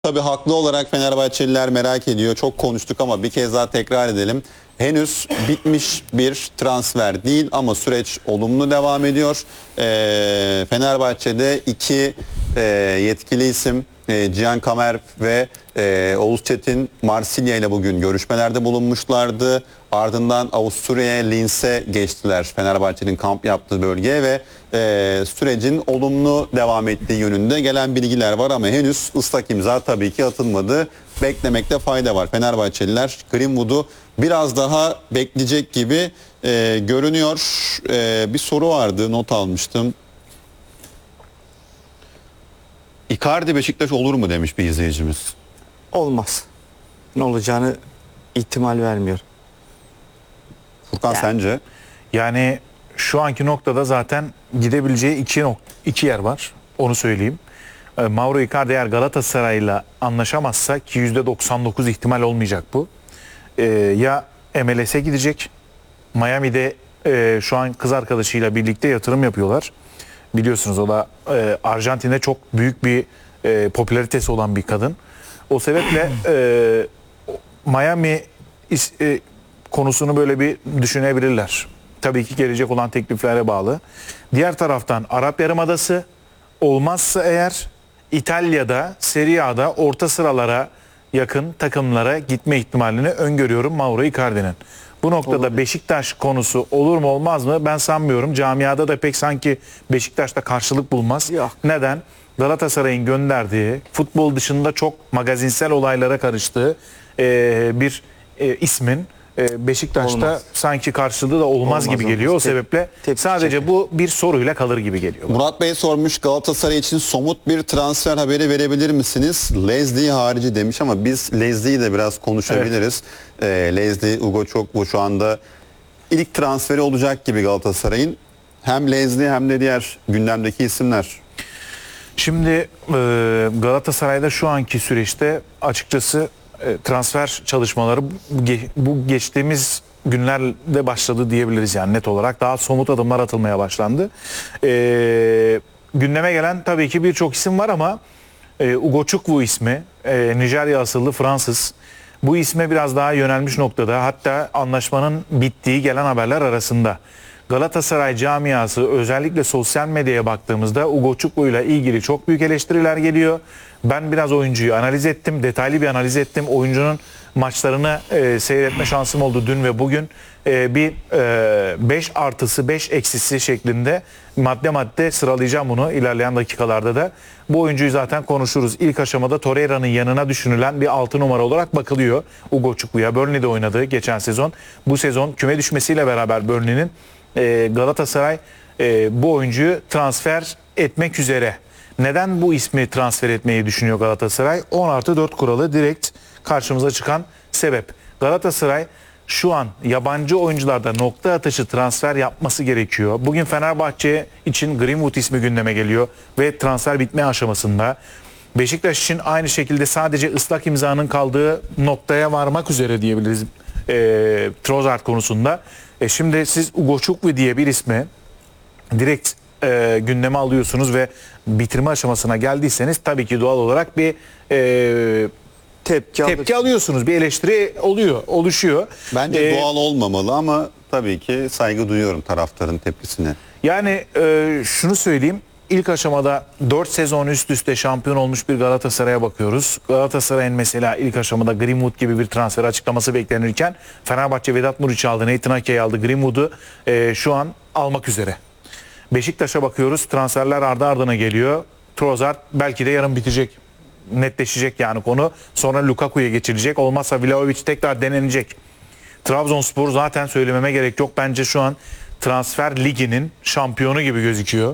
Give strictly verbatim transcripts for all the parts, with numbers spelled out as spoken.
Tabii haklı olarak Fenerbahçeliler merak ediyor. Çok konuştuk ama bir kez daha tekrar edelim. Henüz bitmiş bir transfer değil ama süreç olumlu devam ediyor. Ee, Fenerbahçe'de iki e, yetkili isim e, Cihan Kamer ve e, Oğuz Çetin Marsilya ile bugün görüşmelerde bulunmuşlardı. Ardından Avusturya'ya, Linz'e geçtiler, Fenerbahçe'nin kamp yaptığı bölgeye ve e, sürecin olumlu devam ettiği yönünde gelen bilgiler var ama henüz ıslak imza tabii ki atılmadı. Beklemekte fayda var. Fenerbahçeliler Greenwood'u biraz daha bekleyecek gibi e, görünüyor. E, bir soru vardı, not almıştım. Icardi Beşiktaş olur mu demiş bir izleyicimiz. Olmaz. Ne olacağını ihtimal vermiyor. Furkan Yani. sence? Yani şu anki noktada zaten gidebileceği iki, nok- iki yer var. Onu söyleyeyim. E, Mauro Icardi eğer Galatasaray'la anlaşamazsa, ki yüzde doksan dokuz ihtimal olmayacak bu. E, ya M L S'e gidecek. Miami'de e, şu an kız arkadaşıyla birlikte yatırım yapıyorlar. Biliyorsunuz o da e, Arjantin'de çok büyük bir e, popülaritesi olan bir kadın. O sebeple e, Miami is, e, konusunu böyle bir düşünebilirler. Tabii ki gelecek olan tekliflere bağlı. Diğer taraftan Arap Yarımadası, olmazsa eğer İtalya'da, Serie A'da orta sıralara yakın takımlara gitme ihtimalini öngörüyorum Mauro Icardi'nin. Bu noktada Olabilir. Beşiktaş konusu olur mu olmaz mı ben sanmıyorum. Camiada da pek sanki Beşiktaş'ta karşılık bulmaz. Yok. Neden? Galatasaray'ın gönderdiği, futbol dışında çok magazinsel olaylara karıştığı e, bir e, ismin e, Beşiktaş'ta Olmaz. sanki karşılığı da olmaz, Olmaz, gibi olmaz. geliyor. O Tep- sebeple tepki sadece çeker. bu bir soruyla kalır gibi geliyor. Murat Bey sormuş, Galatasaray için somut bir transfer haberi verebilir misiniz? Leslie harici demiş ama biz Leslie'yi de biraz konuşabiliriz. Ee, Leslie, Ugo Çokbu şu anda ilk transferi olacak gibi Galatasaray'ın. Hem Leslie hem de diğer gündemdeki isimler. Şimdi e, Galatasaray'da şu anki süreçte açıkçası e, transfer çalışmaları bu, ge- bu geçtiğimiz günlerde başladı diyebiliriz, yani net olarak daha somut adımlar atılmaya başlandı. E, gündeme gelen tabii ki birçok isim var ama e, Ugo Çukwu ismi, e, Nijerya asıllı Fransız. Bu isme biraz daha yönelmiş noktada, hatta anlaşmanın bittiği gelen haberler arasında. Galatasaray camiası özellikle sosyal medyaya baktığımızda Ugo Çukwu ile ilgili çok büyük eleştiriler geliyor. Ben biraz oyuncuyu analiz ettim, detaylı bir analiz ettim. Oyuncunun maçlarını e, seyretme şansım oldu dün ve bugün. E, bir beş artısı beş eksisi şeklinde madde madde sıralayacağım bunu ilerleyen dakikalarda da. Bu oyuncuyu zaten konuşuruz. İlk aşamada Torreira'nın yanına düşünülen bir altı numara olarak bakılıyor Ugo Çukwu'ya. Burnley'de oynadığı geçen sezon. Bu sezon küme düşmesiyle beraber Burnley'nin e, Galatasaray e, bu oyuncuyu transfer etmek üzere. Neden bu ismi transfer etmeyi düşünüyor Galatasaray? on artı dört kuralı direkt karşımıza çıkan sebep. Galatasaray şu an yabancı oyuncularda nokta atışı transfer yapması gerekiyor. Bugün Fenerbahçe için Greenwood ismi gündeme geliyor ve transfer bitme aşamasında. Beşiktaş için aynı şekilde sadece ıslak imzanın kaldığı noktaya varmak üzere diyebiliriz e, Trossard konusunda. E şimdi siz Ugo Çukwu diye bir ismi direkt e, gündeme alıyorsunuz ve bitirme aşamasına geldiyseniz tabii ki doğal olarak bir e, Tepki, tepki alır. alıyorsunuz. Bir eleştiri oluyor, oluşuyor. Bence Ee, doğal olmamalı ama tabii ki saygı duyuyorum taraftarın tepkisine. Yani e, şunu söyleyeyim. İlk aşamada dört sezon üst üste şampiyon olmuş bir Galatasaray'a bakıyoruz. Galatasaray'ın mesela ilk aşamada Greenwood gibi bir transfer açıklaması beklenirken Fenerbahçe Vedat Muriç'i aldı, Nathan Ake'yi aldı. Greenwood'u e, şu an almak üzere. Beşiktaş'a bakıyoruz. Transferler ardı ardına geliyor. Trossard belki de yarın bitecek. Netleşecek yani konu. Sonra Lukaku'ya geçilecek. Olmazsa Vlahovic tekrar denenecek. Trabzonspor zaten söylememe gerek yok. Bence şu an transfer liginin şampiyonu gibi gözüküyor.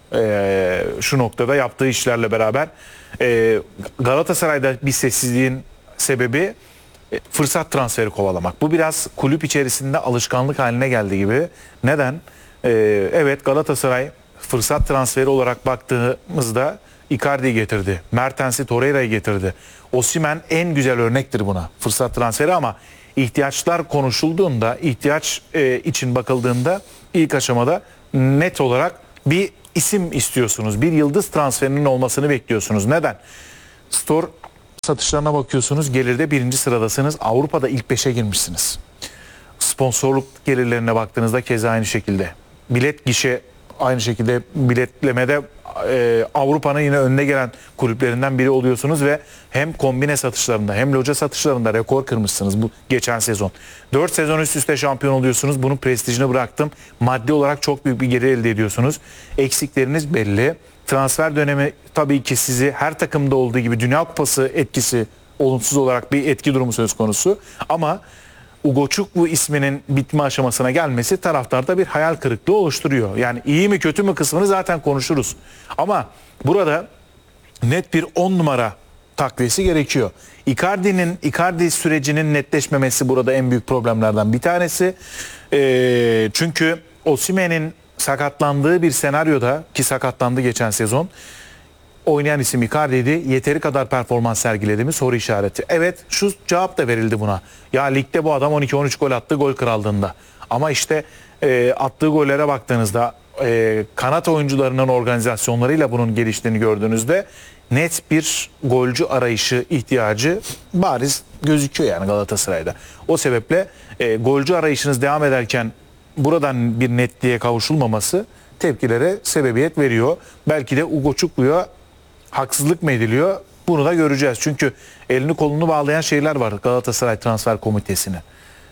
Ee, şu noktada yaptığı işlerle beraber. Ee, Galatasaray'da bir sessizliğin sebebi e, fırsat transferi kovalamak. Bu biraz kulüp içerisinde alışkanlık haline geldi gibi. Neden? Ee, evet, Galatasaray fırsat transferi olarak baktığımızda Icardi'yi getirdi. Mertens'i, Torreira'yı getirdi. Osimhen en güzel örnektir buna. Fırsat transferi ama ihtiyaçlar konuşulduğunda, ihtiyaç e, için bakıldığında ilk aşamada net olarak bir isim istiyorsunuz. Bir yıldız transferinin olmasını bekliyorsunuz. Neden? Store satışlarına bakıyorsunuz. Gelirde birinci sıradasınız. Avrupa'da ilk beşe girmişsiniz. Sponsorluk gelirlerine baktığınızda keza aynı şekilde. Bilet gişe aynı şekilde, biletlemede e, Avrupa'nın yine önüne gelen kulüplerinden biri oluyorsunuz ve hem kombine satışlarında hem loca satışlarında rekor kırmışsınız bu geçen sezon. dört sezon üst üste şampiyon oluyorsunuz. Bunun prestijini bıraktım. Maddi olarak çok büyük bir geri elde ediyorsunuz. Eksikleriniz belli. Transfer dönemi tabii ki sizi her takımda olduğu gibi Dünya Kupası etkisi, olumsuz olarak bir etki durumu söz konusu. Ama Ugochukwu isminin bitme aşamasına gelmesi taraftarda bir hayal kırıklığı oluşturuyor. Yani iyi mi kötü mü kısmını zaten konuşuruz. Ama burada net bir on numara takviyesi gerekiyor. Icardi'nin Icardi sürecinin netleşmemesi burada en büyük problemlerden bir tanesi. Ee, çünkü Osimhen'in sakatlandığı bir senaryoda, ki sakatlandı geçen sezon, oynayan isim Icardi'ydi. Yeteri kadar performans sergiledi mi? Soru işareti. Evet, şu cevap da verildi buna. Ya ligde bu adam on iki on üç gol attı gol krallığında. Ama işte e, attığı gollere baktığınızda e, kanat oyuncularının organizasyonlarıyla bunun geliştiğini gördüğünüzde net bir golcü arayışı ihtiyacı bariz gözüküyor yani Galatasaray'da. O sebeple e, golcü arayışınız devam ederken buradan bir netliğe kavuşulmaması tepkilere sebebiyet veriyor. Belki de Ugochukwu'ya haksızlık mı ediliyor? Bunu da göreceğiz. Çünkü elini kolunu bağlayan şeyler var Galatasaray Transfer Komitesi'ne.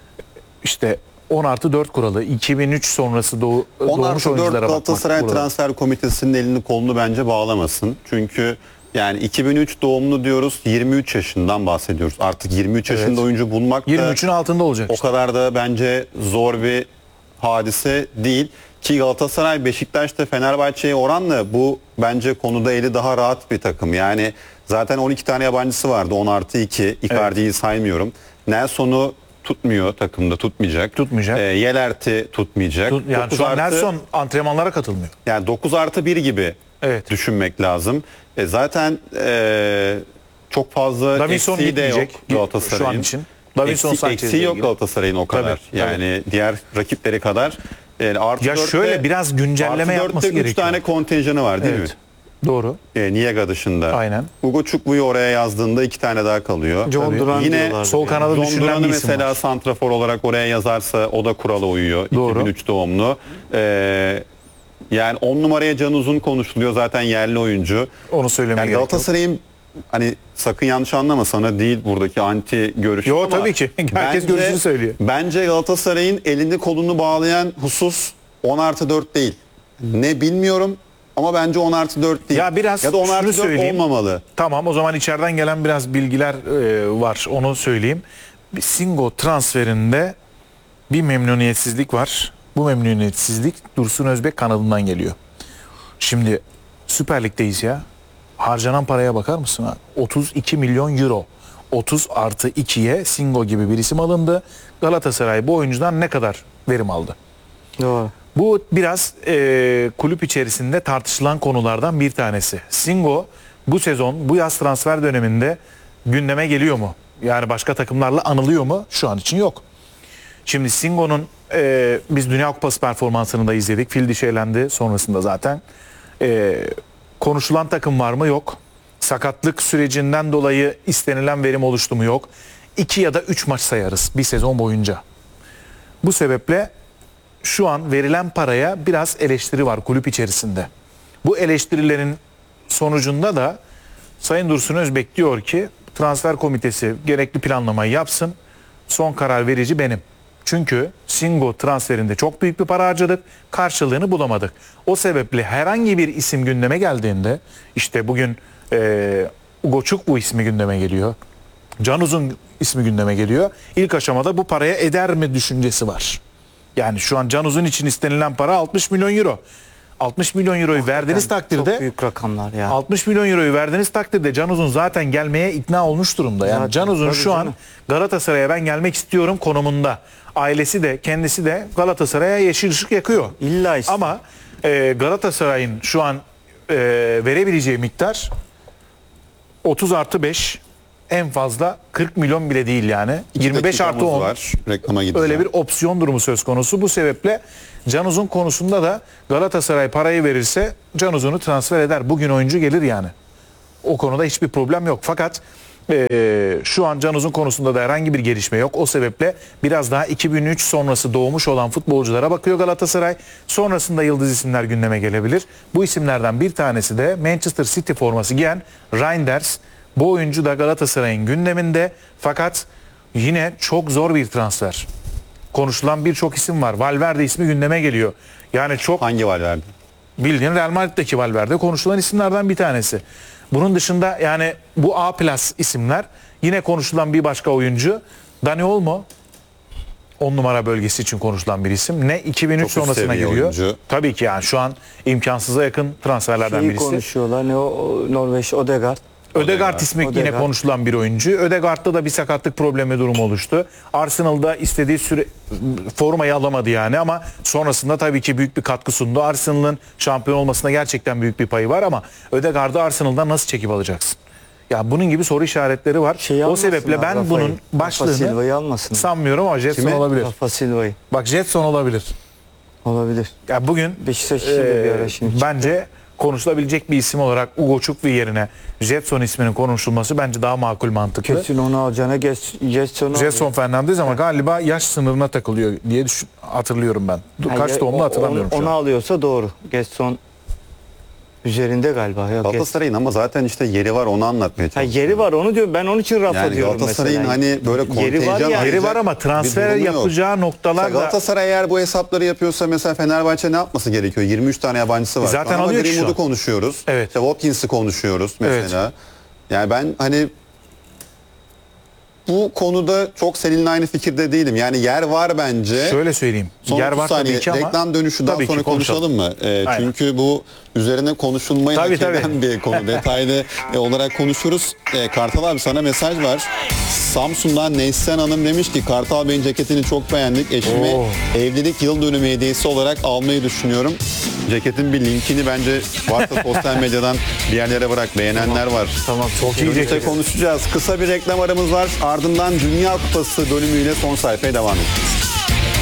İşte on artı dört kuralı, iki bin üç sonrası doğu, on doğmuş artı dört oyunculara bakmak Galatasaray kuralı. Transfer Komitesi'nin elini kolunu bence bağlamasın. Çünkü yani iki bin üç doğumlu diyoruz, yirmi üç yaşından bahsediyoruz. Artık yirmi üç yaşında Evet. oyuncu bulmak da yirmi üçün altında olacak. o işte. kadar da bence zor bir hadise değil. Ki Galatasaray Beşiktaş'ta Fenerbahçe'ye oranla bu bence konuda eli daha rahat bir takım. Yani zaten on iki tane yabancısı vardı, on artı iki. Icardi'yi evet. saymıyorum. Nelson'u tutmuyor, takımda tutmayacak. Tutmayacak. E, Yelert'i tutmayacak. Tut, yani şu an artı, Nelson antrenmanlara katılmıyor. Yani dokuz artı bir gibi Evet. düşünmek lazım. E, zaten e, çok fazla Davinson eksiği de yok gitmeyecek Galatasaray'ın. şu an için. Davinson Eksik, Sanchez'le eksiği yok ilgili. Galatasaray'ın o kadar. Tabii, yani diğer rakipleri kadar. Yani artı Ya dörtte, şöyle biraz güncelleme artı yapması dörtte gerekiyor. üç tane kontenjanı var değil Evet. mi? Doğru. E, Niega dışında. Aynen. Ugochukwu'yu oraya yazdığında iki tane daha kalıyor. John Tabii. Duran Yine diyorlardı sol yani. kanada John düşünülen Duran'ı bir isim mesela var. santrafor olarak oraya yazarsa o da kurala uyuyor. Doğru. iki bin üç doğumlu. E, yani on numaraya Can Uzun konuşuluyor, zaten yerli oyuncu. Onu söylemeye Yani gerek yok. Galatasaray'ın, hani sakın yanlış anlama, sana değil buradaki anti görüşü Yo, ama tabii ki. Herkes görüşünü söylüyor. Bence Galatasaray'ın elini kolunu bağlayan husus on artı dört değil. Ne bilmiyorum ama bence on artı dört değil. Ya biraz ya da on şunu artı dört söyleyeyim. olmamalı. Tamam, o zaman içeriden gelen biraz bilgiler e, var, onu söyleyeyim. Bir Singo transferinde bir memnuniyetsizlik var. Bu memnuniyetsizlik Dursun Özbek kanadından geliyor. Şimdi Süper Lig'deyiz ya. Harcanan paraya bakar mısın? Ha? otuz iki milyon euro. otuz artı ikiye Singo gibi bir isim alındı. Galatasaray bu oyuncudan ne kadar verim aldı? Doğru. Bu biraz e, kulüp içerisinde tartışılan konulardan bir tanesi. Singo bu sezon, bu yaz transfer döneminde gündeme geliyor mu? Yani başka takımlarla anılıyor mu? Şu an için yok. Şimdi Singo'nun e, biz Dünya Kupası performansını da izledik. Fil dişi elendi sonrasında zaten. E, konuşulan takım var mı? Yok. Sakatlık sürecinden dolayı istenilen verim oluştu mu? Yok. İki ya da üç maç sayarız bir sezon boyunca. Bu sebeple şu an verilen paraya biraz eleştiri var kulüp içerisinde. Bu eleştirilerin sonucunda da Sayın Dursun Özbek diyor ki transfer komitesi gerekli planlamayı yapsın. Son karar verici benim. Çünkü Singo transferinde çok büyük bir para harcadık. Karşılığını bulamadık. O sebeple herhangi bir isim gündeme geldiğinde, işte bugün e, Ugochukwu ismi gündeme geliyor. Can Uzun ismi gündeme geliyor. İlk aşamada bu paraya eder mi düşüncesi var. Yani şu an Can Uzun için istenilen para altmış milyon euro. altmış milyon euroyu verdiğiniz Yani takdirde çok büyük rakamlar ya. altmış milyon euroyu verdiğiniz takdirde Can Uzun zaten gelmeye ikna olmuş durumda. Yani Zaten, Can Uzun tabii şu an canım. Galatasaray'a ben gelmek istiyorum konumunda. Ailesi de kendisi de Galatasaray'a yeşil ışık yakıyor. İlla işte. Ama e, Galatasaray'ın şu an e, verebileceği miktar otuz artı beş, en fazla kırk milyon bile değil yani. yirmi beş artı Dakikamız on. var. Reklama gideceğim. Öyle bir opsiyon durumu söz konusu. Bu sebeple Can Uzun konusunda da Galatasaray parayı verirse Can Uzun'u transfer eder. Bugün oyuncu gelir yani. O konuda hiçbir problem yok. Fakat Ee, şu an Can Uzun konusunda da herhangi bir gelişme yok. O sebeple biraz daha iki bin üç sonrası doğmuş olan futbolculara bakıyor Galatasaray. Sonrasında yıldız isimler gündeme gelebilir. Bu isimlerden bir tanesi de Manchester City forması giyen Reinders. Bu oyuncu da Galatasaray'ın gündeminde, fakat yine çok zor bir transfer. Konuşulan birçok isim var. Valverde ismi gündeme geliyor. Yani çok Hangi Valverde? bildiğin Real Madrid'deki Valverde konuşulan isimlerden bir tanesi. Bunun dışında yani bu A plus isimler, yine konuşulan bir başka oyuncu Dani Olmo, on numara bölgesi için konuşulan bir isim. Ne iki bin üç Çok üst sonrasına seviye giriyor. oyuncu. Tabii ki yani şu an imkansıza yakın transferlerden Şeyi birisi. konuşuyorlar. Ne o, o Norveç Odegaard. Ödegaard ismi yine Odegaard. konuşulan bir oyuncu. Ödegaard'da da bir sakatlık problemi durumu oluştu. Arsenal'da istediği süre formayı alamadı yani, ama sonrasında tabii ki büyük bir katkı sundu. Arsenal'ın şampiyon olmasına gerçekten büyük bir payı var, ama Ödegaard'ı Arsenal'dan nasıl çekip alacaksın? Ya bunun gibi soru işaretleri var. Şeyi o almasın sebeple abi, ben Rafa'yı. bunun Rafa başlığını Silva'yı almasın. sanmıyorum, ama Jetson Kimi? olabilir. Rafa Silva'yı. Bak Jetson olabilir. Olabilir. Ya bugün Beşiktaş için de bir Ee, ara şimdi. bence konuşulabilecek bir isim olarak Ugo Çukwu yerine Jetson isminin konuşulması bence daha makul, mantıklı. Kesin onu alacağına Getson'u Jetson Fernandez, ama galiba yaş sınırına takılıyor diye düşün, hatırlıyorum ben. Dur, Kaç doğumlu hatırlamıyorum onu, şu onu an. alıyorsa doğru. Getson üzerinde galiba. Ya, Getson. Galatasaray'ın ama zaten işte yeri var, onu anlatmaya Ha, çalışıyorum. yeri var, onu diyorum. Ben onun için Rafa Yani diyorum Galatasaray'ın mesela. hani böyle Yeri var kontenjan ya. Yeri var ama transfer bir durumu yok. yapacağı noktalar Mesela da Galatasaray eğer bu hesapları yapıyorsa mesela Fenerbahçe ne yapması gerekiyor? yirmi üç tane yabancısı var. Zaten Ama alıyor ki şu Greenwood'u an. konuşuyoruz. Evet. İşte Watkins'i konuşuyoruz mesela. Yani ben hani bu konuda çok seninle aynı fikirde değilim. Yani yer var bence. şöyle söyleyeyim. Son yer otuz var saniye tabii ki, ama reklam dönüşünden tabii ki sonra konuşalım, mı? Ee, Aynen. çünkü bu üzerine konuşulmayı Tabii, hak eden tabii. bir konu. Detaylı e, olarak konuşuruz. E, Kartal abi, sana mesaj var. Samsun'dan Neslihan Hanım demiş ki Kartal Bey'in ceketini çok beğendik. Eşime Oo. evlilik yıl dönümü hediyesi olarak almayı düşünüyorum. Ceketin bir linkini bence varsa sosyal medyadan bir yerlere bırak. Beğenenler var. Tamam, çok iyi. iyi Birlikte ceket. konuşacağız. Kısa bir reklam aramız var. Ardından Dünya Kupası bölümüyle son sayfaya devam edeceğiz.